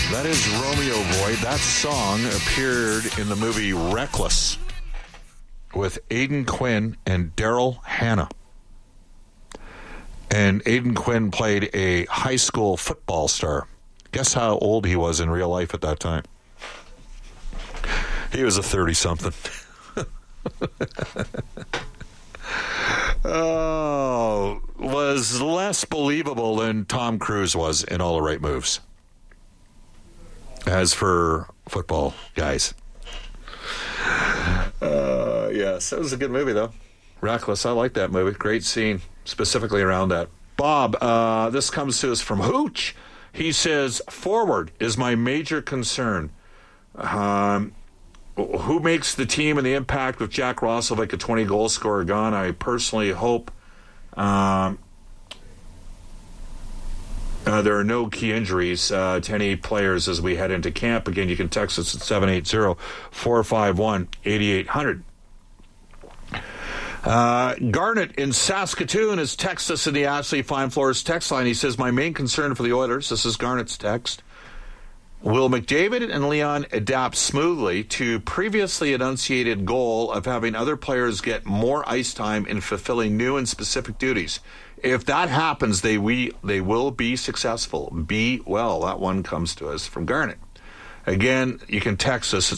That is Romeo Void. That song appeared in the movie Reckless with Aidan Quinn and Daryl Hannah. And Aidan Quinn played a high school football star. Guess how old he was in real life at that time? He was a 30-something. Oh, was less believable than Tom Cruise was in All the Right Moves. As for football guys. Yes, that was a good movie, though. Reckless, I like that movie. Great scene, specifically around that. Bob, this comes to us from Hooch. He says, forward is my major concern. Who makes the team and the impact with Jack Roslovic, a 20-goal scorer, gone? I personally hope there are no key injuries to any players as we head into camp. Again, you can text us at 780-451-8800. Garnet in Saskatoon has texted us in the Ashley Fine Floors text line. He says, my main concern for the Oilers, this is Garnet's text, will McDavid and Leon adapt smoothly to previously enunciated goal of having other players get more ice time in fulfilling new and specific duties? If that happens, they will be successful. That one comes to us from Garnet. Again, you can text us at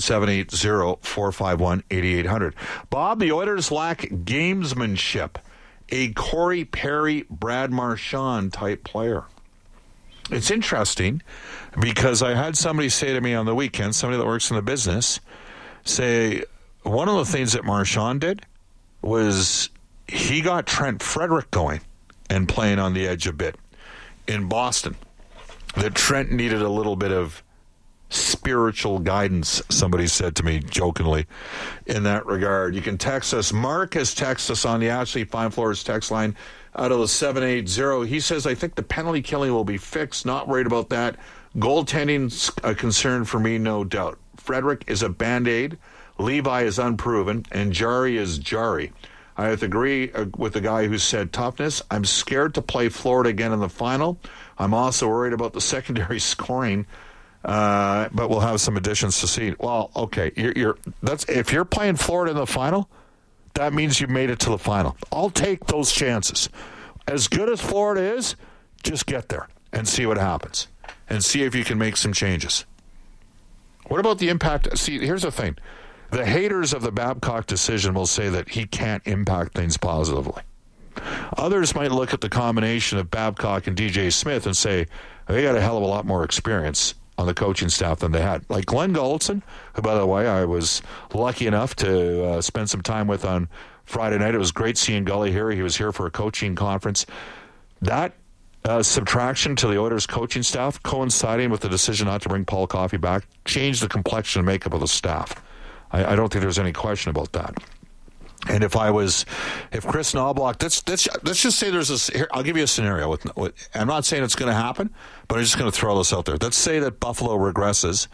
780-451-8800. Bob, the Oilers lack gamesmanship. A Corey Perry, Brad Marchand type player. It's interesting because I had somebody say to me on the weekend, somebody that works in the business, say one of the things that Marchand did was he got Trent Frederick going and playing on the edge a bit in Boston. That Trent needed a little bit of spiritual guidance, somebody said to me jokingly in that regard. You can text us. Mark has texted us on the Ashley Fine Floors text line out of the 780. He says, I think the penalty killing will be fixed. Not worried about that. Goaltending's a concern for me, no doubt. Frederick is a Band-Aid. Levi is unproven. And Jari is Jari. I have to agree with the guy who said toughness. I'm scared to play Florida again in the final. I'm also worried about the secondary scoring, but we'll have some additions to see. Well, okay, if you're playing Florida in the final, that means you made it to the final. I'll take those chances. As good as Florida is, just get there and see what happens and see if you can make some changes. What about the impact? See, here's the thing. The haters of the Babcock decision will say that he can't impact things positively. Others might look at the combination of Babcock and DJ Smith and say they got a hell of a lot more experience on the coaching staff than they had. Like Glenn Gulletson, who, by the way, I was lucky enough to spend some time with on Friday night. It was great seeing Gully here. He was here for a coaching conference. That subtraction to the Oilers coaching staff, coinciding with the decision not to bring Paul Coffey back, changed the complexion and makeup of the staff. I don't think there's any question about that. And if Chris Knobloch, let's just say here, I'll give you a scenario. I'm not saying it's going to happen, but I'm just going to throw this out there. Let's say that Buffalo regresses,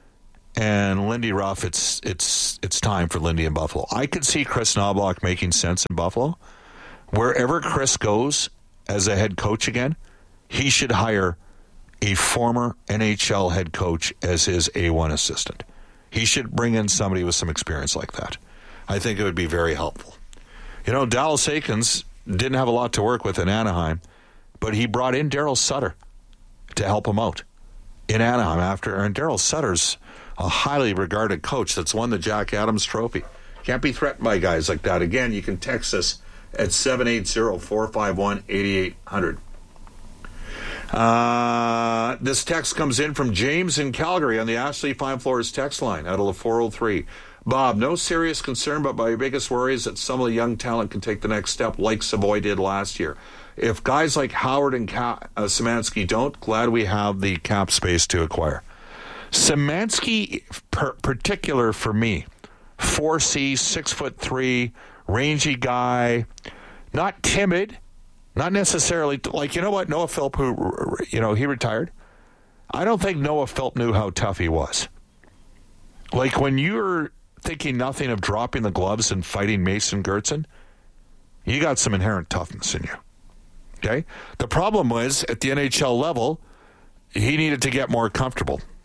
and Lindy Ruff, it's time for Lindy in Buffalo. I could see Chris Knobloch making sense in Buffalo. Wherever Chris goes as a head coach again, he should hire a former NHL head coach as his A1 assistant. He should bring in somebody with some experience like that. I think it would be very helpful. You know, Dallas Eakins didn't have a lot to work with in Anaheim, but he brought in Daryl Sutter to help him out in Anaheim and Daryl Sutter's a highly regarded coach that's won the Jack Adams Trophy. Can't be threatened by guys like that. Again, you can text us at 780-451-8800. This text comes in from James in Calgary on the Ashley Fine Floors text line out of the 403. Bob, no serious concern, but my biggest worry is that some of the young talent can take the next step like Savoy did last year. If guys like Howard and Szymanski don't, glad we have the cap space to acquire. Szymanski, particular for me, 4C, 6'3", rangy guy, not timid, not necessarily, like, you know what, Noah Philp, who, he retired. I don't think Noah Philp knew how tough he was. Like, when you're thinking nothing of dropping the gloves and fighting Mason Gertzen, you got some inherent toughness in you. Okay? The problem was, at the NHL level, he needed to get more comfortable.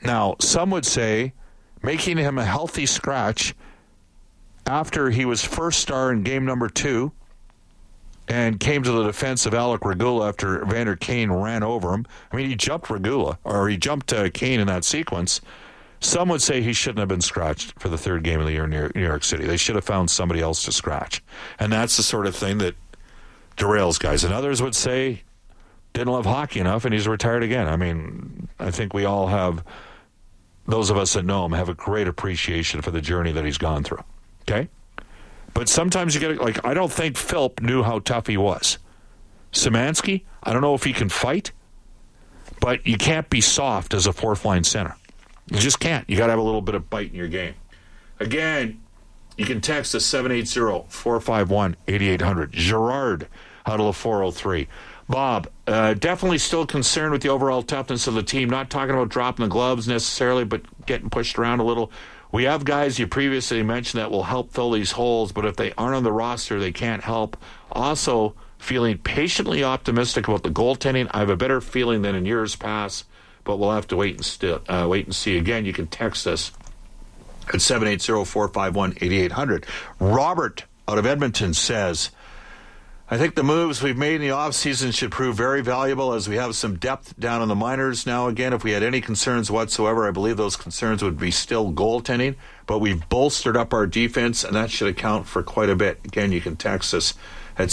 Now, some would say making him a healthy scratch after he was first star in game number 2 and came to the defense of Alec Regula after Vander Kane ran over him. I mean, he jumped Regula, or he jumped Kane in that sequence. Some would say he shouldn't have been scratched for the third game of the year in New York City. They should have found somebody else to scratch. And that's the sort of thing that derails guys. And others would say didn't love hockey enough and he's retired again. I mean, I think we all have, those of us that know him, have a great appreciation for the journey that he's gone through. Okay? But sometimes you get, like, I don't think Philp knew how tough he was. Szymanski, I don't know if he can fight, but you can't be soft as a fourth-line center. You just can't. You got to have a little bit of bite in your game. Again, you can text us 780-451-8800. Gerard out of the 403. Bob, definitely still concerned with the overall toughness of the team. Not talking about dropping the gloves necessarily, but getting pushed around a little. We have guys you previously mentioned that will help fill these holes, but if they aren't on the roster, they can't help. Also, feeling patiently optimistic about the goaltending. I have a better feeling than in years past, but we'll have to wait and see. Again, you can text us at 780-451-8800. Robert out of Edmonton says, I think the moves we've made in the offseason should prove very valuable as we have some depth down in the minors now again. If we had any concerns whatsoever, I believe those concerns would be still goaltending, but we've bolstered up our defense, and that should account for quite a bit. Again, you can text us at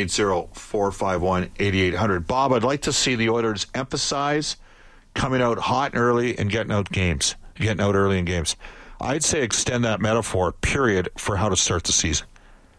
780-451-8800. Bob, I'd like to see the Oilers emphasize coming out hot and early and getting out early in games. I'd say extend that metaphor, period, for how to start the season.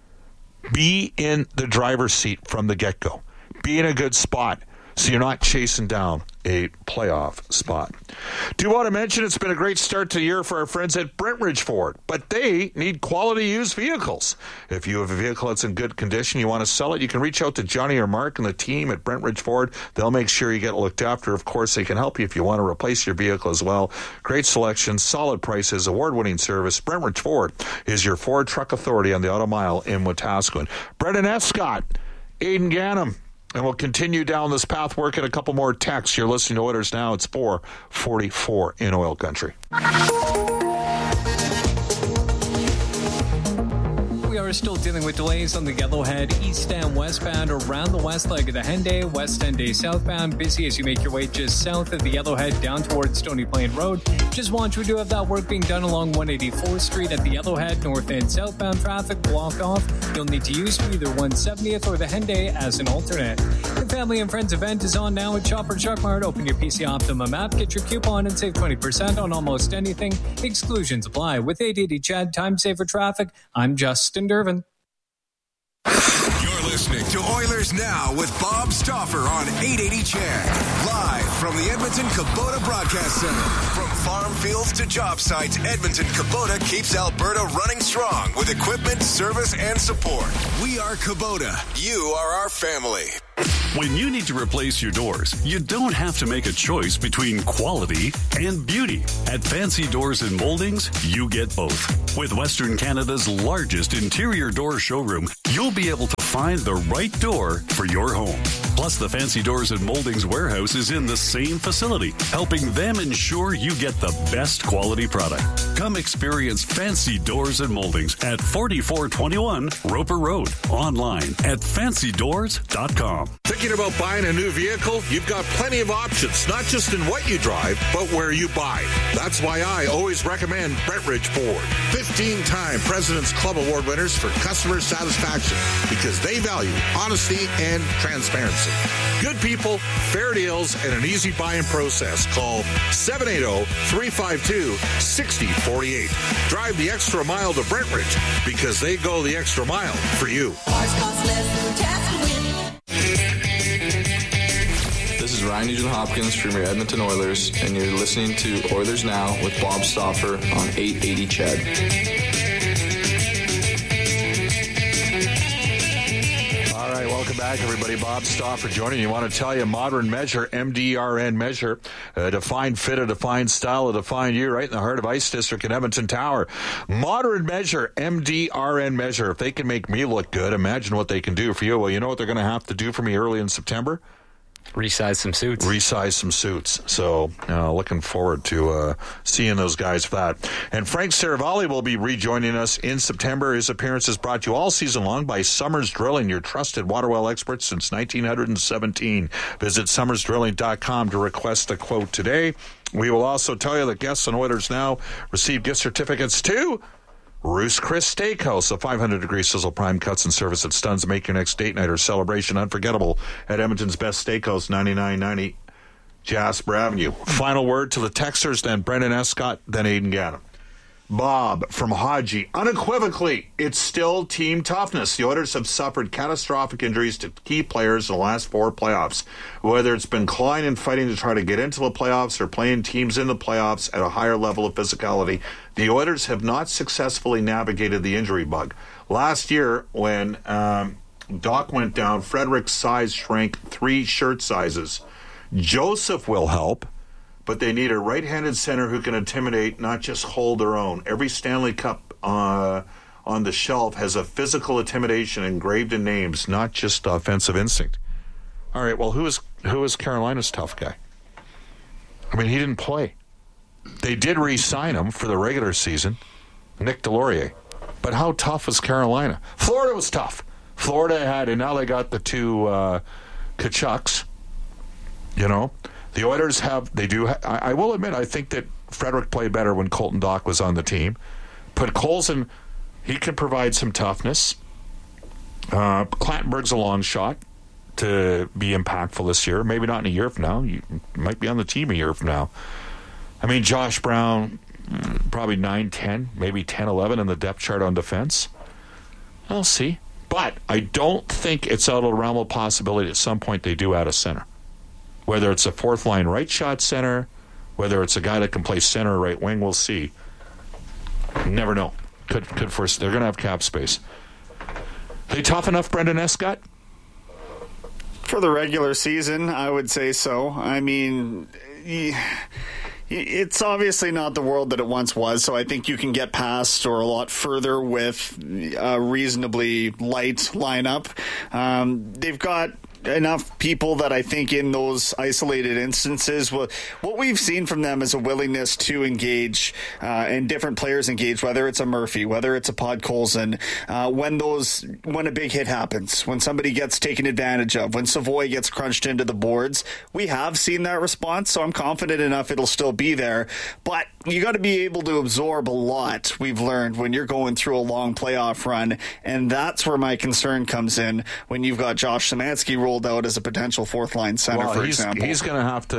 Be in the driver's seat from the get-go. Be in a good spot so you're not chasing down a playoff spot. Do want to mention it's been a great start to the year for our friends at Brentridge Ford, but they need quality used vehicles. If you have a vehicle that's in good condition, you want to sell it, you can reach out to Johnny or Mark and the team at Brentridge Ford. They'll make sure you get looked after. Of course, they can help you if you want to replace your vehicle as well. Great selection, solid prices, award-winning service. Brentridge Ford is your Ford truck authority on the Auto Mile in Wetaskiwin. Brendan Escott, Aidan Gannam, and we'll continue down this path, working a couple more texts. You're listening to Oilers Now. It's 4:44 in Oil Country. We are still dealing with delays on the Yellowhead east and westbound around the west leg of the Henday, west Henday southbound. Busy as you make your way just south of the Yellowhead down towards Stony Plain Road. Just want you to have that work being done along 184th Street at the Yellowhead, north and southbound traffic blocked off. You'll need to use either 170th or the Henday as an alternate. The Family and Friends event is on now at Shoppers Drug Mart. Open your PC Optimum app, get your coupon, and save 20% on almost anything. Exclusions apply. With 880 Chad, time saver traffic, I'm Justin Dervin. You're listening to Oilers Now with Bob Stauffer on 880 Chad. Live from the Edmonton Kubota Broadcast Center. From farm fields to job sites, Edmonton Kubota keeps Alberta running strong with equipment, service, and support. We are Kubota. You are our family. When you need to replace your doors, you don't have to make a choice between quality and beauty. At Fancy Doors and Moldings, you get both. With Western Canada's largest interior door showroom, you'll be able to find the right door for your home. Plus, the Fancy Doors and Moldings warehouse is in the same facility, helping them ensure you get the best quality product. Come experience Fancy Doors and Moldings at 4421 Roper Road. Online at fancydoors.com. Thinking about buying a new vehicle? You've got plenty of options, not just in what you drive, but where you buy. That's why I always recommend Brentridge Ford. 15-time President's Club Award winners for customer satisfaction because they value honesty and transparency. Good people, fair deals, and an easy buying process. Call 780-352-6048. Drive the extra mile to Brentridge because they go the extra mile for you. This is Ryan Nugent-Hopkins from your Edmonton Oilers, and you're listening to Oilers Now with Bob Stauffer on 880 Chad. All right, welcome back, everybody. Bob Stauffer joining you. I want to tell you, Modern Measure, MDRN Measure, a defined fit, a defined style, a defined you, right in the heart of Ice District in Edmonton Tower. Modern Measure, MDRN Measure. If they can make me look good, imagine what they can do for you. Well, you know what they're going to have to do for me early in September? Resize some suits. So looking forward to seeing those guys for that. And Frank Saravalli will be rejoining us in September. His appearance is brought to you all season long by Summers Drilling, your trusted water well experts since 1917. Visit summersdrilling.com to request a quote today. We will also tell you that guests on Oilers Now receive gift certificates to Ruth's Chris Steakhouse, a 500-degree sizzle prime cuts and service that stuns. Make your next date night or celebration unforgettable at Edmonton's Best Steakhouse, 9990 Jasper Avenue. Final word to the texters, then Brendan Escott, then Aidan Gannon. Bob from Haji, unequivocally, it's still team toughness. The Oilers have suffered catastrophic injuries to key players in the last 4 playoffs. Whether it's been clawing and fighting to try to get into the playoffs or playing teams in the playoffs at a higher level of physicality, the Oilers have not successfully navigated the injury bug. Last year, when Doc went down, Frederick's size shrank 3 shirt sizes. Joseph will help, but they need a right-handed center who can intimidate, not just hold their own. Every Stanley Cup on the shelf has a physical intimidation engraved in names, not just offensive instinct. All right, well, who is Carolina's tough guy? I mean, he didn't play. They did re-sign him for the regular season, Nick Delorier. But how tough was Carolina? Florida was tough. Florida had, and now they got the 2 Kachucks, you know. The Oilers I will admit, I think that Frederick played better when Colton Dach was on the team. But Colson, he can provide some toughness. Clattenburg's a long shot to be impactful this year. Maybe not in a year from now. You might be on the team a year from now. I mean, Josh Brown, probably 9-10, maybe 10-11 in the depth chart on defense. I'll see. But I don't think it's out of the realm of possibility at some point they do add a center. Whether it's a 4th-line right shot center, whether it's a guy that can play center or right wing, we'll see. Never know. Could first. They're going to have cap space. They tough enough, Brendan Escott? For the regular season, I would say so. I mean, it's obviously not the world that it once was, so I think you can get past or a lot further with a reasonably light lineup. They've got enough people that I think in those isolated instances, what we've seen from them is a willingness to engage and different players engage, whether it's a Murphy, whether it's a Podkolzin, when a big hit happens, when somebody gets taken advantage of, when Savoy gets crunched into the boards. We have seen that response, so I'm confident enough it'll still be there. But you got to be able to absorb a lot, we've learned, when you're going through a long playoff run, and that's where my concern comes in when you've got Josh Szymanski rolled out as a potential 4th-line center, for example. He's going to have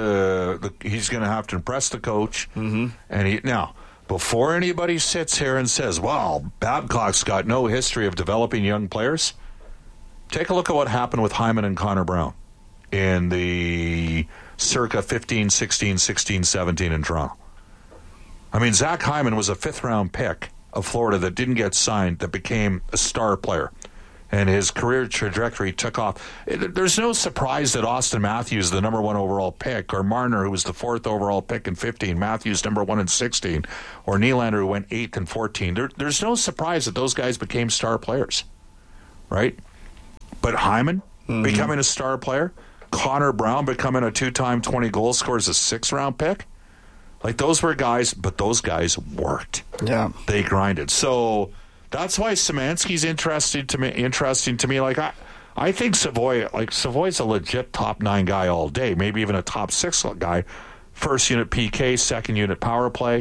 to impress the coach. Mm-hmm. And now, before anybody sits here and says, "Well, Babcock's got no history of developing young players," take a look at what happened with Hyman and Connor Brown in the circa 15, 16, 16, 17 in Toronto. I mean, Zach Hyman was a 5th-round pick of Florida that didn't get signed, that became a star player. And his career trajectory took off. There's no surprise that Austin Matthews, the number 1 overall pick, or Marner, who was the 4th overall pick in 15, Matthews number 1 in 16, or Nylander, who went 8th in 14. There's no surprise that those guys became star players, right? But Hyman becoming a star player, Connor Brown becoming a 2-time 20-goal scorer as a 6th-round pick, like those were guys, but those guys worked. Yeah, they grinded. So that's why Szymanski's interesting to me. Like I think Savoy's a legit top 9 guy all day, maybe even a top 6 guy. 1st unit PK, 2nd unit power play.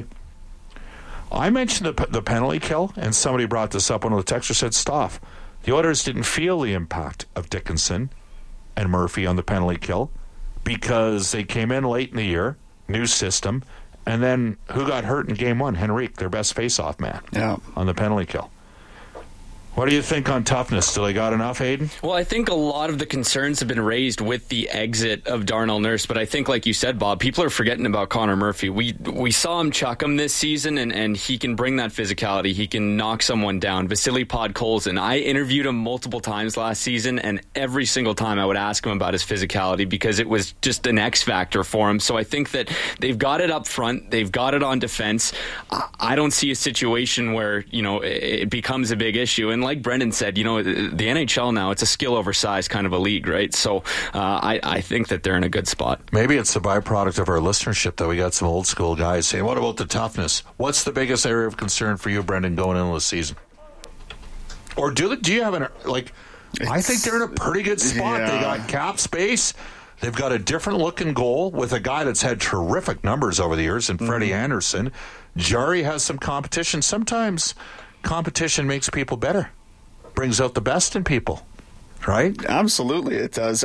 I mentioned the penalty kill, and somebody brought this up. One of the texters said, "Stoff, the Oilers didn't feel the impact of Dickinson and Murphy on the penalty kill because they came in late in the year, new system." And then who got hurt in game 1? Henrique, their best face-off man, on the penalty kill. What do you think on toughness? Do they got enough, Hayden? Well, I think a lot of the concerns have been raised with the exit of Darnell Nurse, but I think, like you said, Bob, people are forgetting about Connor Murphy. We saw him chuck him this season, and he can bring that physicality. He can knock someone down. Vasily Podkolzin, I interviewed him multiple times last season, and every single time I would ask him about his physicality because it was just an X factor for him. So I think that they've got it up front. They've got it on defense. I don't see a situation where, it becomes a big issue. And like Brendan said, the NHL now, it's a skill over size kind of a league, right? So I think that they're in a good spot. Maybe it's a byproduct of our listenership that we got some old school guys saying, what about the toughness? What's the biggest area of concern for you, Brendan, going into the season? Or do you have I think they're in a pretty good spot. Yeah. They got cap space. They've got a different looking goal with a guy that's had terrific numbers over the years in Freddie Anderson. Jari has some competition. Sometimes competition makes people better, brings out the best in people, right? Absolutely, it does.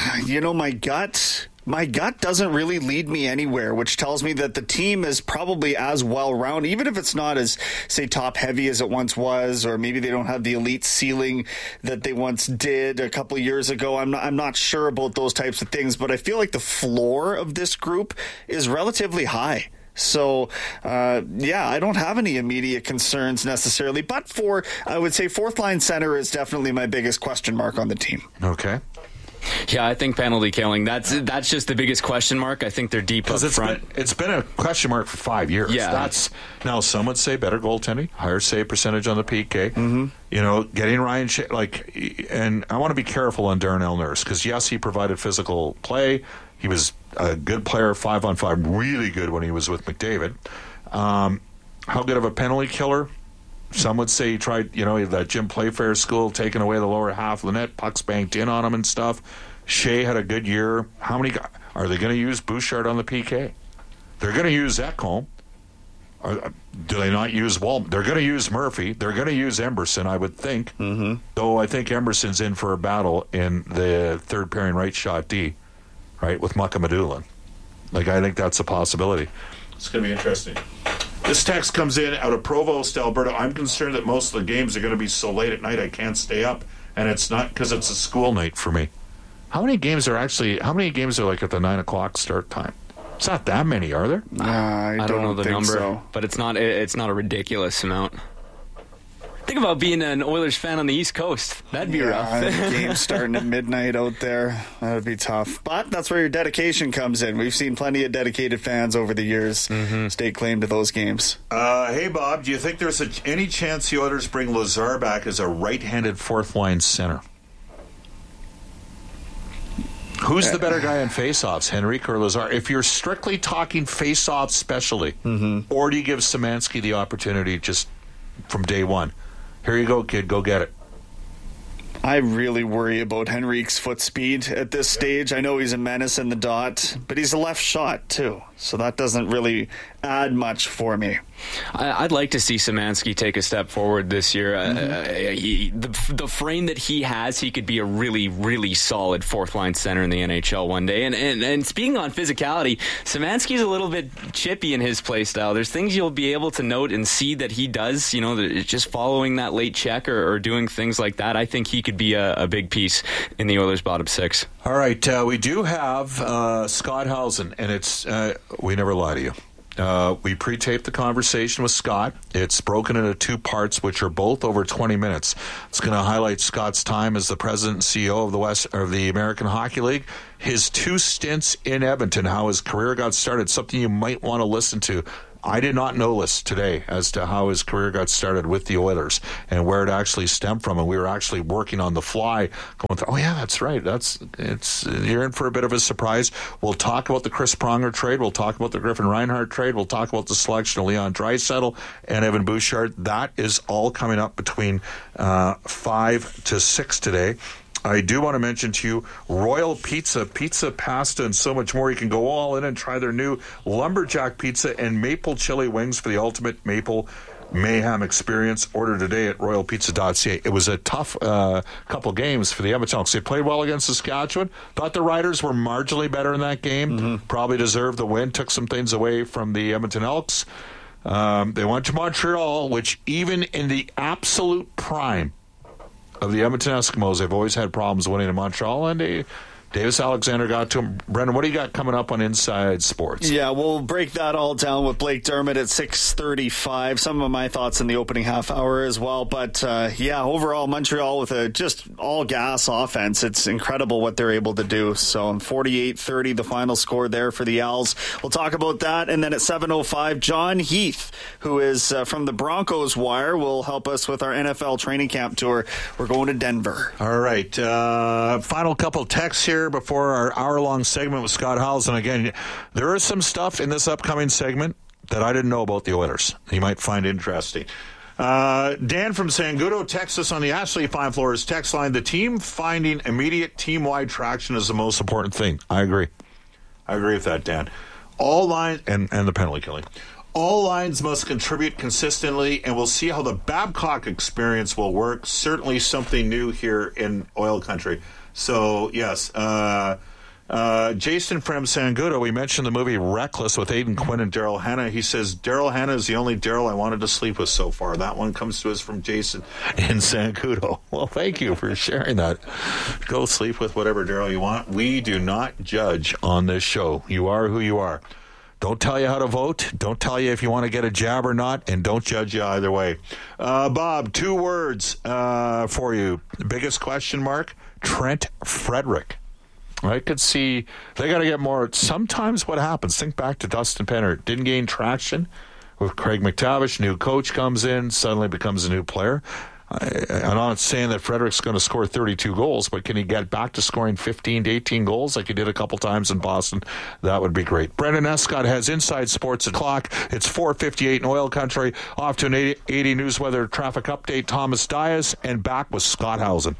My gut doesn't really lead me anywhere, which tells me that the team is probably as well-rounded, even if it's not as, say, top-heavy as it once was, or maybe they don't have the elite ceiling that they once did a couple of years ago. I'm not sure about those types of things, but I feel like the floor of this group is relatively high. So, I don't have any immediate concerns necessarily, but I would say fourth-line center is definitely my biggest question mark on the team. Okay. Yeah, I think penalty killing, that's just the biggest question mark. I think they're deep up front. It's been a question mark for 5 years. Yeah. Now, some would say better goaltending, higher save percentage on the PK. Mm-hmm. Getting Ryan and I want to be careful on Darnell Nurse because, yes, he provided physical play. He was a good player, 5-on-5, really good when he was with McDavid. How good of a penalty killer? Some would say he tried, that Jim Playfair school, taking away the lower half of the net, pucks banked in on him and stuff. Shea had a good year. How many are they going to use Bouchard on the PK? They're going to use Ekholm. Do they not use Wallman? They're going to use Murphy. They're going to use Emberson, I would think. Mm-hmm. Though I think Emberson's in for a battle in the third pairing right shot D, right, with Mukamadulin. I think that's a possibility. It's going to be interesting. This text comes in out of Provost, Alberta. I'm concerned that most of the games are going to be so late at night I can't stay up, and it's not because it's a school night for me. How many games are like at the 9 o'clock start time? It's not that many, are there? I don't know the think number, so. but it's not a ridiculous amount. Think about being an Oilers fan on the East Coast. That'd be rough. Games starting at midnight out there. That would be tough. But that's where your dedication comes in. We've seen plenty of dedicated fans over the years stake claim to those games. Hey, Bob, do you think there's any chance the Oilers bring Lazar back as a right-handed fourth-line center? Who's the better guy in face-offs, Henrique or Lazar? If you're strictly talking face-off specialty, or do you give Szymanski the opportunity just from day one? Here you go, kid. Go get it. I really worry about Henrique's foot speed at this stage. I know he's a menace in the dot, but he's a left shot, too. So that doesn't really add much for me. I'd like to see Szymanski take a step forward this year. The frame that he has, he could be a really, really solid fourth-line center in the NHL one day. And speaking on physicality, Szymanski's a little bit chippy in his play style. There's things you'll be able to note and see that he does, just following that late check or doing things like that. I think he could be a big piece in the Oilers' bottom six. All right, we do have Scott Housen, and it's we never lie to you. We pre-taped the conversation with Scott. It's broken into 2 parts, which are both over 20 minutes. It's going to highlight Scott's time as the president and CEO of the American Hockey League, his 2 stints in Edmonton, how his career got started, something you might want to listen to. I did not know this today as to how his career got started with the Oilers and where it actually stemmed from. And we were actually working on the fly going through, oh, yeah, that's right. You're in for a bit of a surprise. We'll talk about the Chris Pronger trade. We'll talk about the Griffin Reinhart trade. We'll talk about the selection of Leon Draisaitl and Evan Bouchard. That is all coming up between 5 to 6 today. I do want to mention to you Royal Pizza, pasta, and so much more. You can go all in and try their new Lumberjack Pizza and Maple Chili Wings for the ultimate maple mayhem experience. Order today at royalpizza.ca. It was a tough couple games for the Edmonton Elks. They played well against Saskatchewan. Thought the Riders were marginally better in that game. Probably deserved the win. Took some things away from the Edmonton Elks. They went to Montreal, which even in the absolute prime of the Edmonton Eskimos, they've always had problems winning in Montreal, and Davis Alexander got to him. Brendan, what do you got coming up on Inside Sports? Yeah, we'll break that all down with Blake Dermott at 6:35. Some of my thoughts in the opening half hour as well. But, overall, Montreal with a just all-gas offense. It's incredible what they're able to do. So 48-30, the final score there for the Owls. We'll talk about that. And then at 7:05, John Heath, who is from the Broncos Wire, will help us with our NFL training camp tour. We're going to Denver. All right. Final couple texts here before our hour-long segment with Scott Howells. And again, there is some stuff in this upcoming segment that I didn't know about the Oilers. You might find interesting. Dan from Sangudo texts us on the Ashley Fine Floors text line. The team finding immediate team-wide traction is the most important thing. I agree with that, Dan. All lines, and the penalty killing. All lines must contribute consistently, and we'll see how the Babcock experience will work. Certainly something new here in oil country. So, yes, Jason from Sangudo, we mentioned the movie Reckless with Aidan Quinn and Daryl Hannah. He says, Daryl Hannah is the only Daryl I wanted to sleep with so far. That one comes to us from Jason in Sangudo. Well, thank you for sharing that. Go sleep with whatever Daryl you want. We do not judge on this show. You are who you are. Don't tell you how to vote. Don't tell you if you want to get a jab or not, and don't judge you either way. Bob, 2 words for you. The biggest question mark, Trent Frederick. I could see they got to get more. Sometimes what happens, think back to Dustin Penner, didn't gain traction with Craig McTavish. New coach comes in, suddenly becomes a new player. I'm not saying that Frederick's going to score 32 goals, but can he get back to scoring 15 to 18 goals like he did a couple times in Boston? That would be great. Brendan Escott has Inside Sports at clock. It's 4:58 in oil country. Off to an 80 news weather traffic update. Thomas Dias, and back with Scott Howells.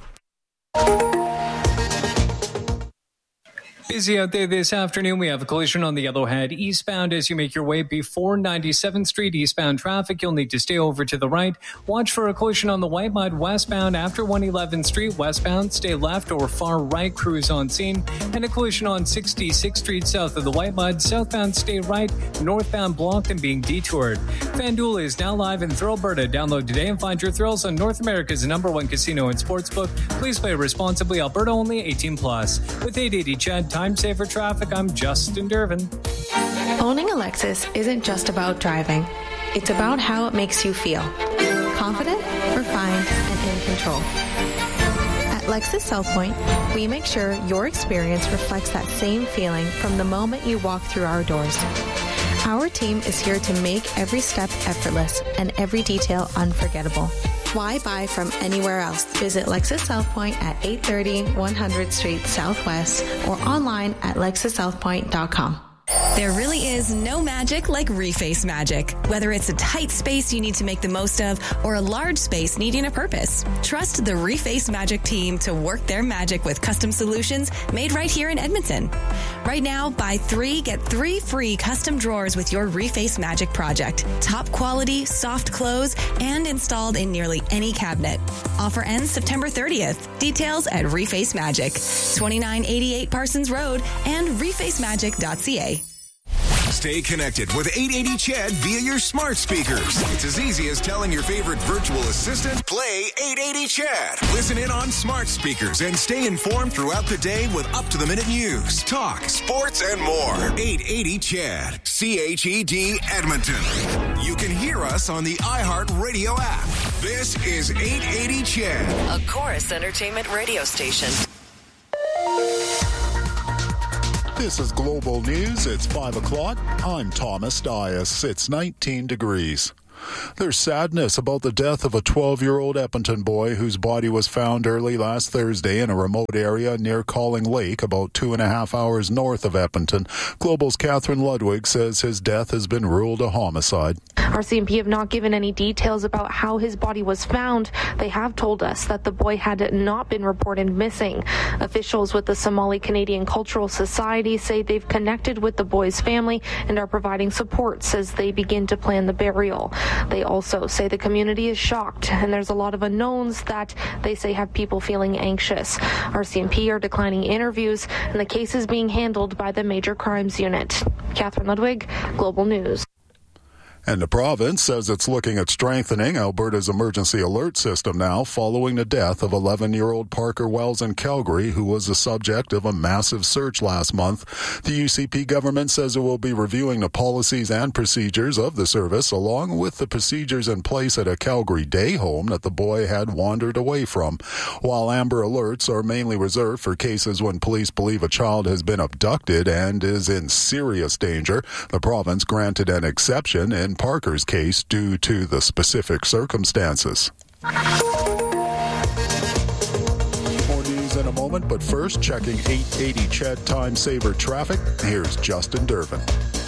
Busy out there this afternoon. We have a collision on the Yellowhead eastbound as you make your way before 97th Street. Eastbound traffic, you'll need to stay over to the right. Watch for a collision on the White Mud westbound after 111th Street. Westbound, stay left or far right. Crews on scene. And a collision on 66th Street south of the White Mud. Southbound, stay right. Northbound blocked and being detoured. FanDuel is now live in Thrillberta. Download today and find your thrills on North America's #1 casino and sportsbook. Please play responsibly. Alberta only, 18+. With 880 Chad, time saver traffic, I'm Justin Dervin. Owning a Lexus isn't just about driving. It's about how it makes you feel. Confident, refined, and in control. At Lexus South Point, we make sure your experience reflects that same feeling from the moment you walk through our doors. Our team is here to make every step effortless and every detail unforgettable. Why buy from anywhere else? Visit Lexus South Point at 830 100th Street Southwest or online at lexussouthpoint.com. There really is no magic like Reface magic. Whether it's a tight space you need to make the most of or a large space needing a purpose, trust the Reface Magic team to work their magic with custom solutions made right here in Edmonton. Right now, buy 3, get 3 free custom drawers with your Reface Magic project. Top quality, soft close, and installed in nearly any cabinet. Offer ends September 30th. Details at Reface Magic, 2988 Parsons Road and refacemagic.ca. Stay connected with 880 CHED via your smart speakers. It's as easy as telling your favorite virtual assistant, play 880 CHED. Listen in on smart speakers and stay informed throughout the day with up-to-the-minute news, talk, sports, and more. 880 CHED. CHED Edmonton. You can hear us on the iHeartRadio app. This is 880 CHED. A Chorus Entertainment radio station. This is Global News. It's 5 o'clock. I'm Thomas Dias. It's 19 degrees. There's sadness about the death of a 12-year-old Edmonton boy whose body was found early last Thursday in a remote area near Calling Lake, about 2.5 hours north of Edmonton. Global's Catherine Ludwig says his death has been ruled a homicide. RCMP have not given any details about how his body was found. They have told us that the boy had not been reported missing. Officials with the Somali Canadian Cultural Society say they've connected with the boy's family and are providing support as they begin to plan the burial. They also say the community is shocked, and there's a lot of unknowns that they say have people feeling anxious. RCMP are declining interviews, and the case is being handled by the Major Crimes Unit. Catherine Ludwig, Global News. And the province says it's looking at strengthening Alberta's emergency alert system now following the death of 11-year-old Parker Wells in Calgary, who was the subject of a massive search last month. The UCP government says it will be reviewing the policies and procedures of the service, along with the procedures in place at a Calgary day home that the boy had wandered away from. While Amber Alerts are mainly reserved for cases when police believe a child has been abducted and is in serious danger, the province granted an exception in Parker's case due to the specific circumstances. More news in a moment, but first, checking 880 CHED Time Saver traffic. Here's Justin Dervin.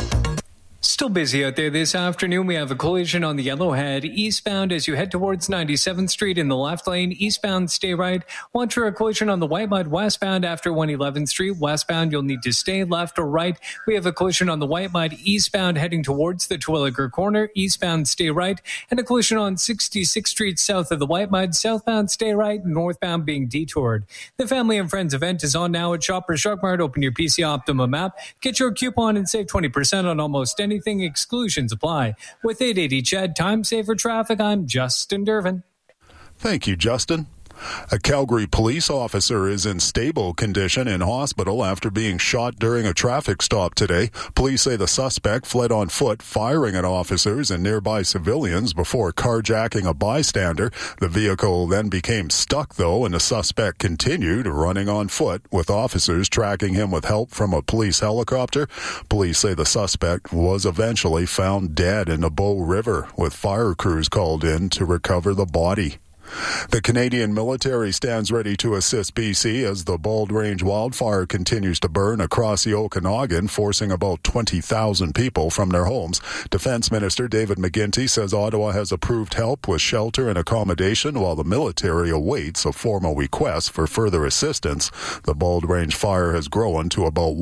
Still busy out there this afternoon. We have a collision on the Yellowhead eastbound as you head towards 97th Street in the left lane. Eastbound, stay right. Watch for a collision on the Whitemud westbound after 111th Street. Westbound, you'll need to stay left or right. We have a collision on the Whitemud eastbound heading towards the Terwilliger corner. Eastbound, stay right. And a collision on 66th Street south of the Whitemud. Southbound, stay right. Northbound being detoured. The Family and Friends event is on now at Shoppers Drug Mart. Open your PC Optimum app. Get your coupon and save 20% on almost anything. Exclusions apply. With 880 CHED Time Saver Traffic, I'm Justin Dervin. Thank you, Justin. A Calgary police officer is in stable condition in hospital after being shot during a traffic stop today. Police say the suspect fled on foot, firing at officers and nearby civilians before carjacking a bystander. The vehicle then became stuck, though, and the suspect continued running on foot, with officers tracking him with help from a police helicopter. Police say the suspect was eventually found dead in the Bow River, with fire crews called in to recover the body. The Canadian military stands ready to assist BC as the Bald Range wildfire continues to burn across the Okanagan, forcing about 20,000 people from their homes. Defense Minister David McGuinty says Ottawa has approved help with shelter and accommodation while the military awaits a formal request for further assistance. The Bald Range fire has grown to about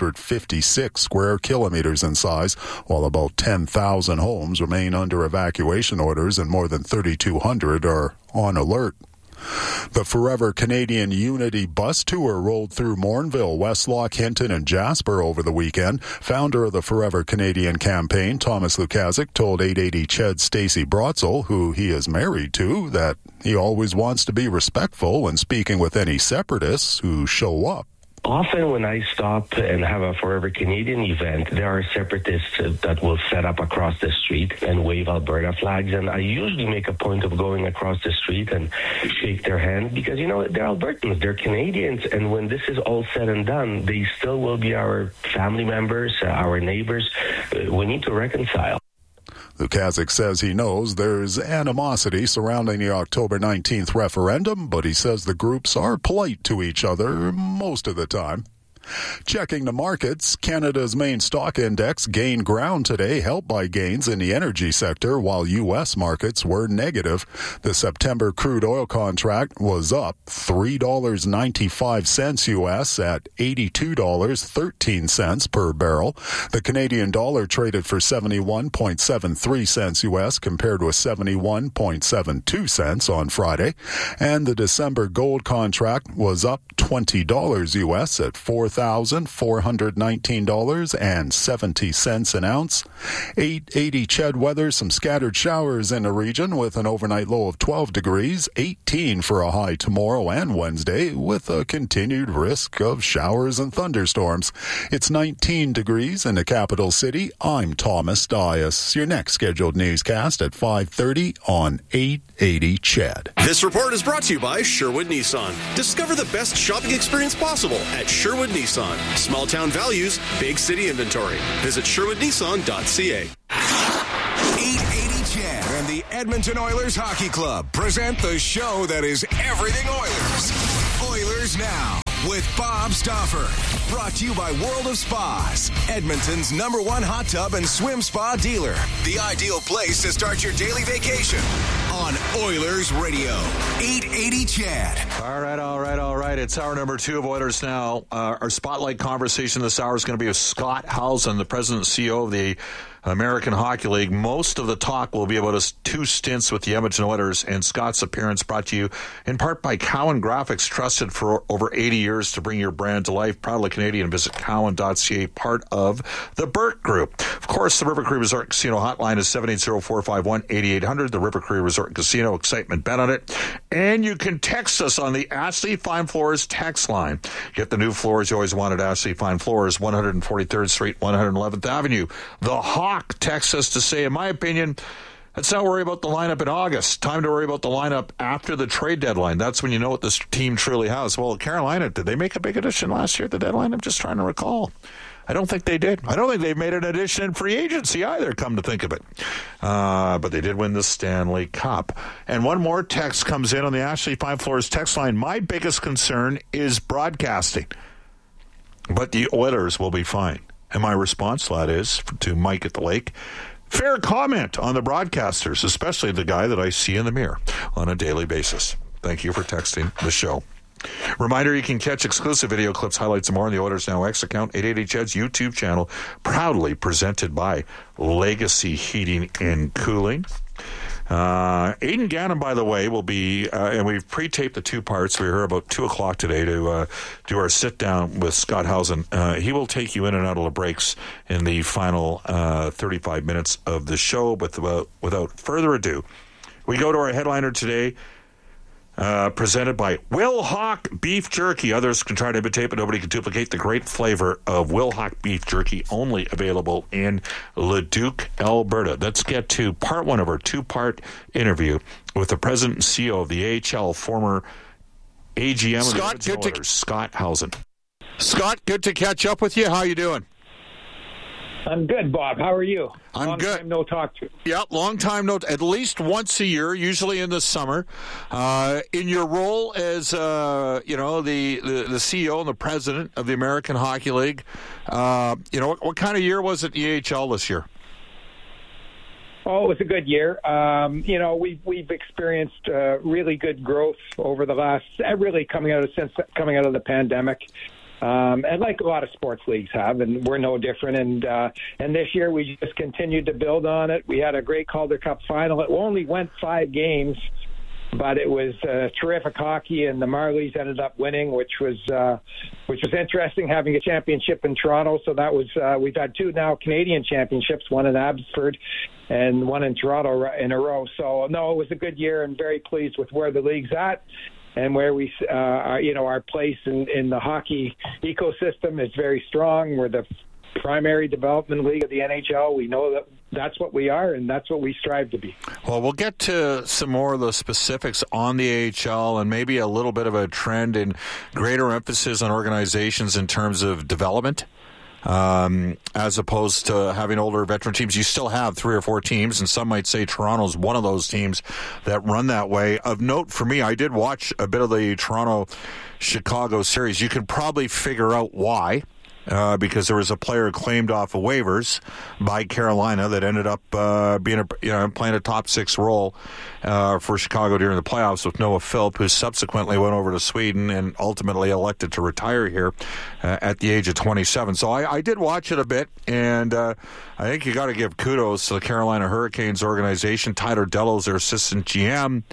156 square kilometers in size, while about 10,000 homes remain under evacuation orders and more than 3,200 are on alert. The Forever Canadian Unity bus tour rolled through Morinville, Westlock, Hinton, and Jasper over the weekend. Founder of the Forever Canadian campaign, Thomas Lukazik, told 880 CHED's Stacey Brotzel, who he is married to, that he always wants to be respectful when speaking with any separatists who show up. Often when I stop and have a Forever Canadian event, there are separatists that will set up across the street and wave Alberta flags. And I usually make a point of going across the street and shake their hand because, you know, they're Albertans, they're Canadians. And when this is all said and done, they still will be our family members, our neighbors. We need to reconcile. Lukazik says he knows there's animosity surrounding the October 19th referendum, but he says the groups are polite to each other most of the time. Checking the markets, Canada's main stock index gained ground today, helped by gains in the energy sector, while U.S. markets were negative. The September crude oil contract was up $3.95 U.S. at $82.13 per barrel. The Canadian dollar traded for 71.73 cents U.S. compared with 71.72 cents on Friday. And the December gold contract was up $20 U.S. at $4,419.70 an ounce. 880 CHED weather, some scattered showers in the region with an overnight low of 12 degrees, 18 for a high tomorrow and Wednesday with a continued risk of showers and thunderstorms. It's 19 degrees in the capital city. I'm Thomas Dias. Your next scheduled newscast at 5:30 on 880 CHED. This report is brought to you by Sherwood Nissan. Discover the best shopping experience possible at Sherwood Nissan. Small town values, big city inventory. Visit sherwoodnissan.ca. 880 CHED and the Edmonton Oilers Hockey Club present the show that is everything Oilers. Oilers Now with Bob Stauffer. Brought to you by World of Spas, Edmonton's #1 hot tub and swim spa dealer. The ideal place to start your daily vacation on Oilers Radio. 880 CHED. All right. It's hour number 2 of Oilers Now. Our spotlight conversation this hour is going to be with Scott Howson, the president and CEO of the American Hockey League. Most of the talk will be about his 2 stints with the Edmonton Oilers, and Scott's appearance brought to you in part by Cowan Graphics, trusted for over 80 years to bring your brand to life. Proudly Canadian. Visit cowan.ca, part of the Burt Group. Of course, the River Cree Resort Casino hotline is 780-451-8800. The River Cree Resort Casino, excitement bet on it. And you can text us on the Ashley Fine Floors text line. Get the new floors you always wanted. Ashley Fine Floors, 143rd Street, 111th Avenue. The Hawk texts us to say, in my opinion, let's not worry about the lineup in August. Time to worry about the lineup after the trade deadline. That's when you know what this team truly has. Well, Carolina, did they make a big addition last year at the deadline? I'm just trying to recall. I don't think they did. I don't think they've made an addition in free agency either, come to think of it. But they did win the Stanley Cup. And one more text comes in on the Ashley Fine Floors text line. My biggest concern is broadcasting. But the Oilers will be fine. And my response to that is, to Mike at the Lake, fair comment on the broadcasters, especially the guy that I see in the mirror on a daily basis. Thank you for texting the show. Reminder, you can catch exclusive video clips, highlights, and more on the Oilers Now X account, 880 CHED's YouTube channel, proudly presented by Legacy Heating and Cooling. Aidan Gannon, by the way, will be, and we've pre-taped the 2 parts. We're here about 2 o'clock today to do our sit-down with Scott Housen. He will take you in and out of the breaks in the final 35 minutes of the show. But without further ado, we go to our headliner today, presented by Will Hawk Beef Jerky. Others can try to imitate, but nobody can duplicate the great flavor of Will Hawk Beef Jerky, only available in Leduc, Alberta. Let's get to part 1 of our 2-part interview with the president and CEO of the AHL, former AGM of the Edmonton Oilers, Scott Housen. Scott, good to catch up with you. How you doing? I'm good, Bob. How are you? I'm good. Long time no talk to. Yeah, long time no. At least once a year, usually in the summer. In your role as the CEO and the president of the American Hockey League, what kind of year was it the AHL this year? Oh, it was a good year. We've experienced really good growth over the last, coming out of the pandemic. And like a lot of sports leagues have, and we're no different. And this year we just continued to build on it. We had a great Calder Cup final. It only went 5 games, but it was terrific hockey, and the Marlies ended up winning, which was interesting, having a championship in Toronto. So that was we've had 2 now Canadian championships, one in Abbotsford and one in Toronto in a row. So no, it was a good year, and very pleased with where the league's at. And where we, our place in the hockey ecosystem is very strong. We're the primary development league of the NHL. We know that that's what we are, and that's what we strive to be. Well, we'll get to some more of the specifics on the AHL and maybe a little bit of a trend in greater emphasis on organizations in terms of development. As opposed to having older veteran teams. You still have 3 or 4 teams, and some might say Toronto's one of those teams that run that way. Of note for me, I did watch a bit of the Toronto-Chicago series. You can probably figure out why. Because there was a player claimed off of waivers by Carolina that ended up playing a top 6 role for Chicago during the playoffs with Noah Philp, who subsequently went over to Sweden and ultimately elected to retire here at the age of 27. So I did watch it a bit, and I think you got to give kudos to the Carolina Hurricanes organization. Tyler Dello's their assistant GM.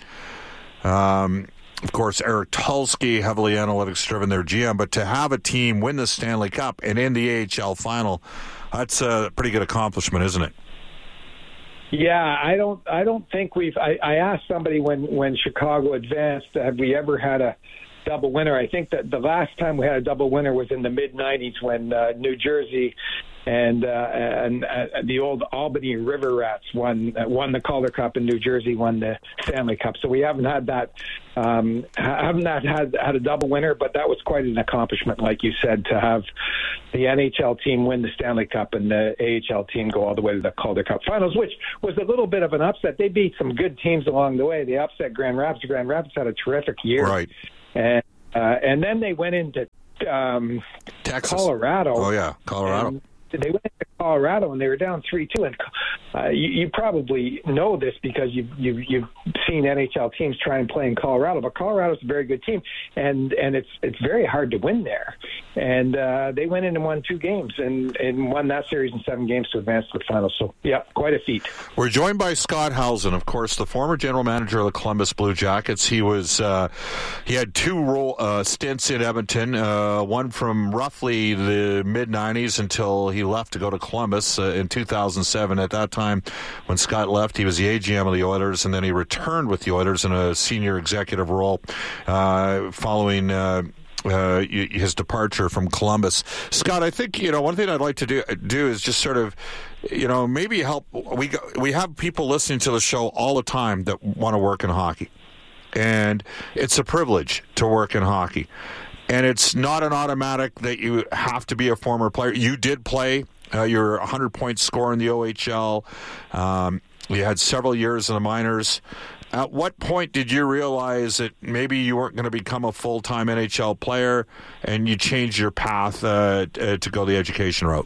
Of course, Eric Tulsky, heavily analytics-driven, their GM. But to have a team win the Stanley Cup and in the AHL final, that's a pretty good accomplishment, isn't it? Yeah, I don't think we've. I asked somebody when Chicago advanced, have we ever had a double winner? I think that the last time we had a double winner was in the mid-'90s when New Jersey and the old Albany River Rats won the Calder Cup, and New Jersey won the Stanley Cup. So we haven't had that. Had a double winner, but that was quite an accomplishment, like you said, to have the NHL team win the Stanley Cup and the AHL team go all the way to the Calder Cup finals, which was a little bit of an upset. They beat some good teams along the way. They upset Grand Rapids. Grand Rapids had a terrific year, right? And then they went into Texas, Colorado. Oh yeah, Colorado. They went into Colorado and they were down 3-2. And you probably know this because you've seen NHL teams try and play in Colorado, but Colorado's a very good team, and it's very hard to win there. And they went in and won 2 games and won that series in 7 games to advance to the finals. So, yeah, quite a feat. We're joined by Scott Howson, of course, the former general manager of the Columbus Blue Jackets. He had 2 stints in Edmonton, one from roughly the mid-'90s until he left to go to Columbus in 2007. At that time, when Scott left, he was the AGM of the Oilers, and then he returned with the Oilers in a senior executive role following his departure from Columbus. Scott, I think, one thing I'd like to do is just sort of, maybe help. We have people listening to the show all the time that want to work in hockey, and it's a privilege to work in hockey. And it's not an automatic that you have to be a former player. You did play. You're a 100-point scorer in the OHL. You had several years in the minors. At what point did you realize that maybe you weren't going to become a full-time NHL player and you changed your path to go the education route?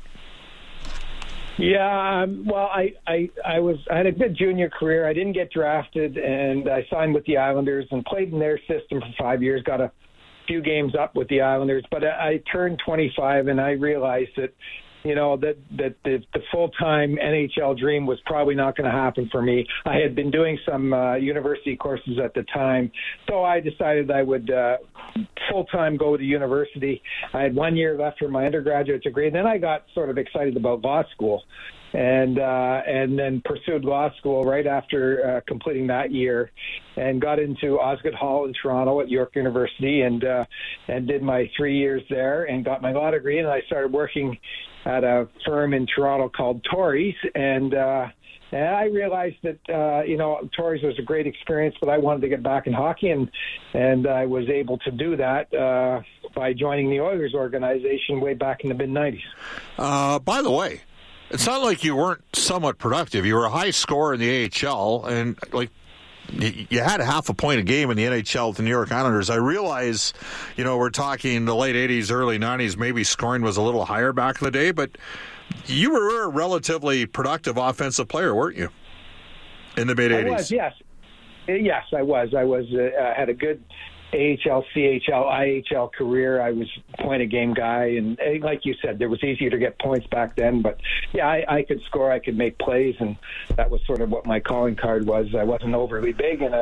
Yeah, well, I had a good junior career. I didn't get drafted, and I signed with the Islanders and played in their system for 5 years, got a few games up with the Islanders, but I turned 25 and I realized that that the full-time NHL dream was probably not going to happen for me. I had been doing some university courses at the time, so I decided I would full-time go to university. I had 1 year left for my undergraduate degree, and then I got sort of excited about law school. And then pursued law school right after completing that year, and got into Osgoode Hall in Toronto at York University, and did my 3 years there, and got my law degree. And I started working at a firm in Toronto called Torys, and I realized that Torys was a great experience, but I wanted to get back in hockey, and I was able to do that by joining the Oilers organization way back in the mid-'90s. By the way, it's not like you weren't somewhat productive. You were a high scorer in the AHL, and you had half a point a game in the NHL with the New York Islanders. I realize, we're talking the late 80s, early 90s, maybe scoring was a little higher back in the day, but you were a relatively productive offensive player, weren't you, in the mid-'80s? I was, yes. Yes, I was. I had a good AHL, CHL, IHL career. I was a point-a-game guy, and like you said, it was easier to get points back then. But, yeah, I could score, I could make plays, and that was sort of what my calling card was. I wasn't overly big, and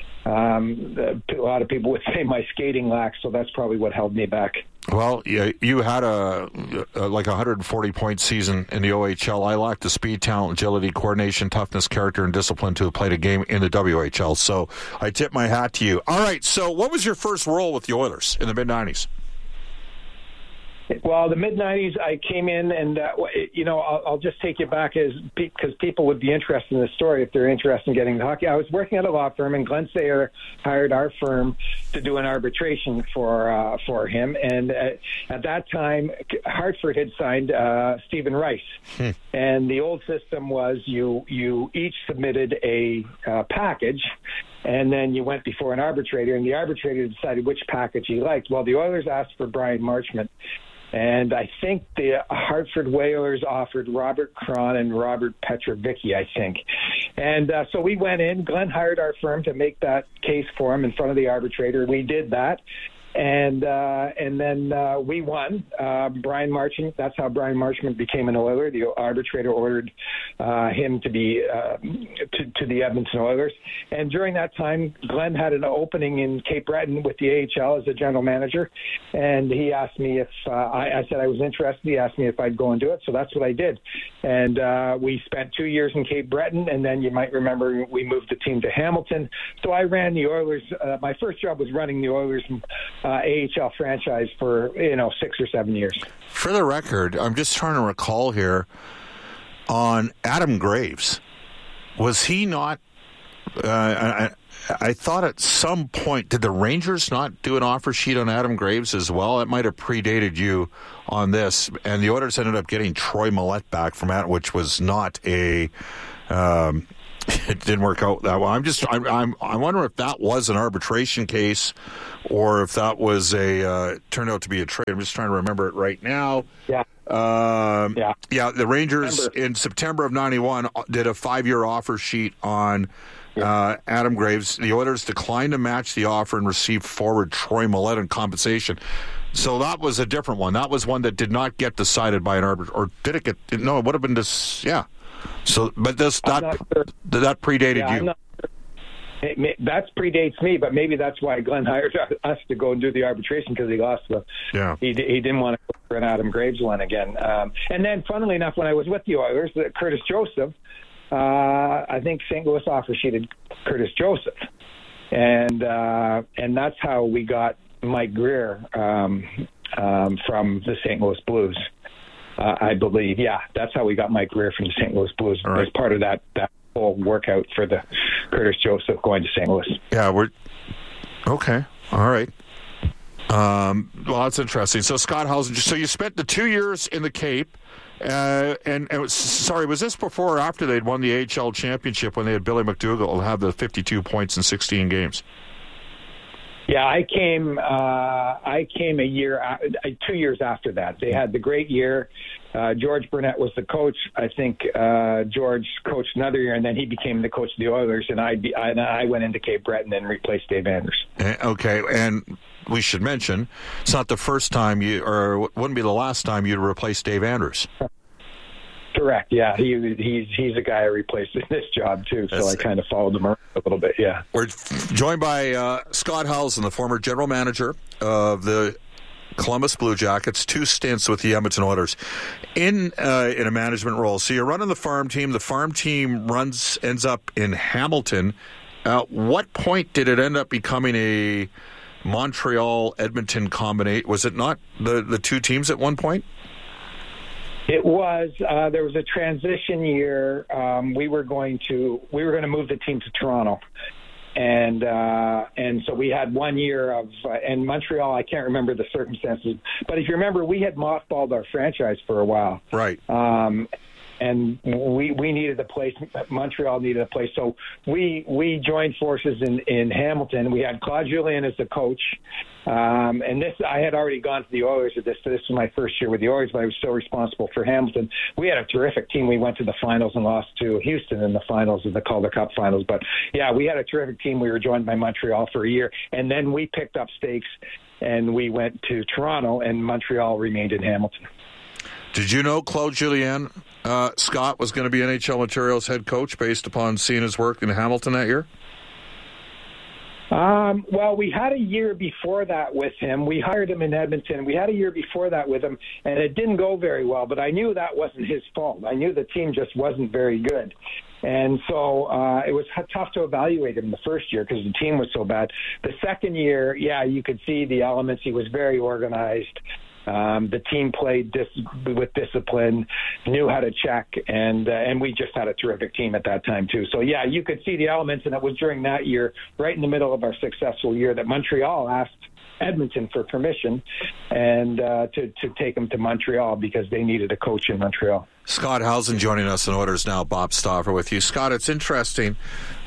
a lot of people would say my skating lacked, so that's probably what held me back. Well, yeah, you had a 140-point season in the OHL. I lacked the speed, talent, agility, coordination, toughness, character, and discipline to have played a game in the WHL. So I tip my hat to you. All right, so what was your first role with the Oilers in the mid-'90s? Well, the mid-'90s, I came in, and, I'll just take you back because people would be interested in the story if they're interested in getting into hockey. I was working at a law firm, and Glenn Sayer hired our firm to do an arbitration for him. And at that time, Hartford had signed Stephen Rice. And the old system was you each submitted a package, and then you went before an arbitrator, and the arbitrator decided which package he liked. Well, the Oilers asked for Brian Marchment. And I think the Hartford Whalers offered Robert Cron and Robert Petrovicki, I think. And so we went in. Glenn hired our firm to make that case for him in front of the arbitrator. We did that. And then we won. Brian Marchment, that's how Brian Marchment became an Oiler. The arbitrator ordered him to be to the Edmonton Oilers. And during that time, Glenn had an opening in Cape Breton with the AHL as a general manager. And he asked me if I said I was interested. He asked me if I'd go and do it. So that's what I did. And we spent 2 years in Cape Breton. And then you might remember we moved the team to Hamilton. So I ran the Oilers. My first job was running the Oilers AHL franchise for 6 or 7 years. For the record, I'm just trying to recall here on Adam Graves. Was he not? I thought at some point, did the Rangers not do an offer sheet on Adam Graves as well? It might have predated you on this, and the Oilers ended up getting Troy Millette back from that, which was not a. It didn't work out that well. I wonder if that was an arbitration case, or if that was turned out to be a trade. I'm just trying to remember it right now. Yeah. The Rangers in September of '91 did a 5-year offer sheet on Adam Graves. The Oilers declined to match the offer and received forward Troy Millette in compensation. So that was a different one. That was one that did not get decided by an arbiter, or did it get? No, it would have been this. Yeah. So, but that predated you. I'm not sure. That predates me, but maybe that's why Glenn hired us to go and do the arbitration, because he lost the. Yeah. He didn't want to go for an Adam Graves one again. And then, funnily enough, when I was with the Oilers, Curtis Joseph, I think St. Louis offer sheeted Curtis Joseph, and that's how we got Mike Greer from the St. Louis Blues. I believe, yeah, that's how we got Mike Greer from the St. Louis Blues as part of that whole workout for the Curtis Joseph going to St. Louis. Yeah, we're okay. All right. Well, that's interesting. So Scott Howson, so you spent the 2 years in the Cape, and was this before or after they'd won the AHL championship when they had Billy McDougall have the 52 points in 16 games? Yeah, I came a year, 2 years after that. They had the great year. George Burnett was the coach. I think George coached another year, and then he became the coach of the Oilers, and I went into Cape Breton and replaced Dave Anders. Okay, and we should mention, it's not the first time or wouldn't be the last time you'd replace Dave Anders. Correct. Yeah, he's a guy I replaced in this job too. So I kind of followed him around a little bit. Yeah. We're joined by Scott Howson, the former general manager of the Columbus Blue Jackets, 2 stints with the Edmonton Oilers in a management role. So you're running the farm team. The farm team ends up in Hamilton. At what point did it end up becoming a Montreal-Edmonton combination? Was it not the 2 teams at one point? It was. There was a transition year. We were going to move the team to Toronto, and so we had 1 year of. And Montreal, I can't remember the circumstances, but if you remember, we had mothballed our franchise for a while, right? And we needed a place. Montreal needed a place, so we joined forces in Hamilton. We had Claude Julien as the coach, and this I had already gone to the Oilers at this. So this was my first year with the Oilers, but I was still responsible for Hamilton. We had a terrific team. We went to the finals and lost to Houston in the finals of the Calder Cup finals. But yeah, we had a terrific team. We were joined by Montreal for a year, and then we picked up stakes and we went to Toronto, and Montreal remained in Hamilton. Did you know Claude Julien, Scott, was going to be NHL Materials head coach based upon seeing his work in Hamilton that year? Well, we had a year before that with him. We hired him in Edmonton. We had a year before that with him, and it didn't go very well, but I knew that wasn't his fault. I knew the team just wasn't very good. And so it was tough to evaluate him the first year because the team was so bad. The second year, yeah, you could see the elements. He was very organized. The team played with discipline, knew how to check, and we just had a terrific team at that time too. So yeah, you could see the elements, and it was during that year, right in the middle of our successful year, that Montreal asked Edmonton for permission and to take him to Montreal because they needed a coach in Montreal. Scott Howson joining us in Oilers Now. Bob Stauffer with you. Scott, it's interesting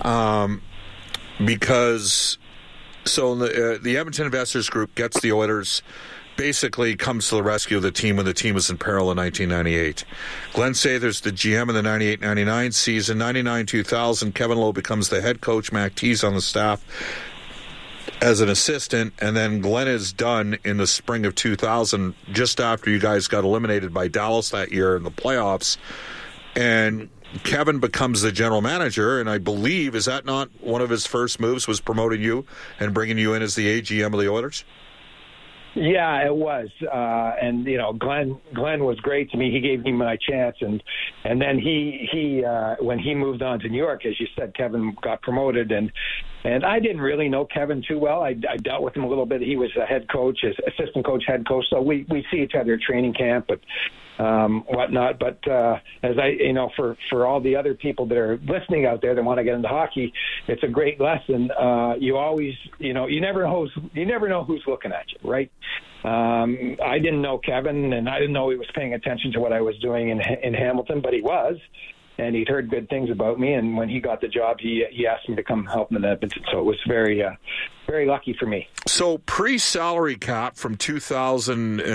because the Edmonton Investors Group gets the Oilers, basically comes to the rescue of the team when the team was in peril in 1998. Glenn Sather's the GM in the 98-99 season. 99-2000, Kevin Lowe becomes the head coach. Mac T's on the staff as an assistant, and then Glenn is done in the spring of 2000, just after you guys got eliminated by Dallas that year in the playoffs. And Kevin becomes the general manager, and I believe, is that not one of his first moves, was promoting you and bringing you in as the AGM of the Oilers? Yeah, it was, and Glenn was great to me. He gave me my chance, and then he when he moved on to New York, as you said, Kevin got promoted, and I didn't really know Kevin too well. I dealt with him a little bit. He was a head coach, assistant coach, head coach, so we see each other at training camp, but whatnot. But as for all the other people that are listening out there that want to get into hockey, it's a great lesson. You always, you never know who's looking at you, right? I didn't know Kevin, and I didn't know he was paying attention to what I was doing in Hamilton, but he was. And he'd heard good things about me, and when he got the job, he asked me to come help him in Edmonton. So it was very, very lucky for me. So pre-salary cap from 2000